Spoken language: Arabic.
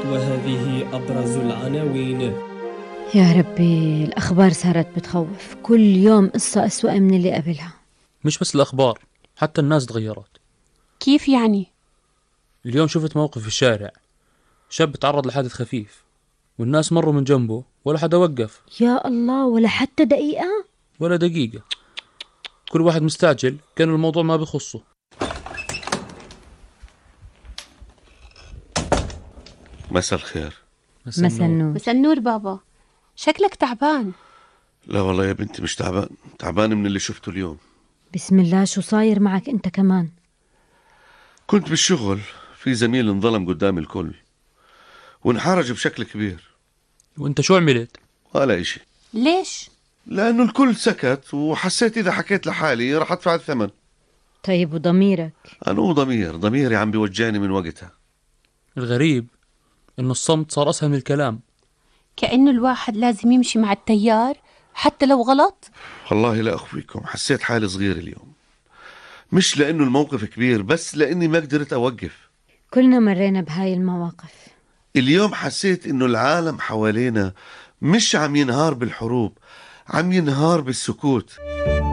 وهذه أبرز العناوين. يا ربي، الأخبار صارت بتخوف، كل يوم قصة أسوأ من اللي قبلها. مش بس الأخبار، حتى الناس تغيرت. كيف يعني؟ اليوم شفت موقف في الشارع، شاب تعرض لحادث خفيف والناس مروا من جنبه ولا حدا وقف. يا الله، ولا حتى دقيقة؟ ولا دقيقة، كل واحد مستعجل كان الموضوع ما بخصه. مساء الخير. مساء النور. مساء النور بابا، شكلك تعبان. لا والله يا بنتي مش تعبان، تعبان من اللي شفته اليوم. بسم الله، شو صاير معك أنت كمان؟ كنت بالشغل، في زميل انظلم قدام الكل وانحرج بشكل كبير. وانت شو عملت؟ ولا اشي. ليش؟ لأنه الكل سكت وحسيت إذا حكيت لحالي رح أدفع الثمن. طيب وضميرك؟ أنا ضميري عم بيوجعني من وقتها. الغريب إنه الصمت صار أسهل من الكلام. كأنه الواحد لازم يمشي مع التيار حتى لو غلط. والله لا أخفيكم، حسيت حالي صغير اليوم، مش لأنه الموقف كبير، بس لأني ما قدرت أوقف. كلنا مرينا بهاي المواقف. اليوم حسيت إنه العالم حوالينا مش عم ينهار بالحروب، عم ينهار بالسكوت.